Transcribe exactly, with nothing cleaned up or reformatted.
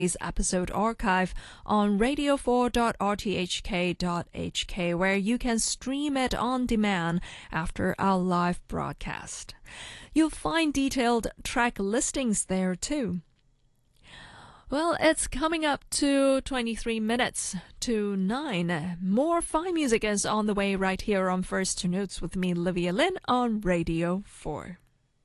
episode archive on radio four dot r t h k dot h k, where you can stream it on demand after our live broadcast. You'll find detailed track listings there too. Well, it's coming up to twenty-three minutes to nine. More fine music is on the way right here on First Notes with me, Livia Lynn, on Radio four.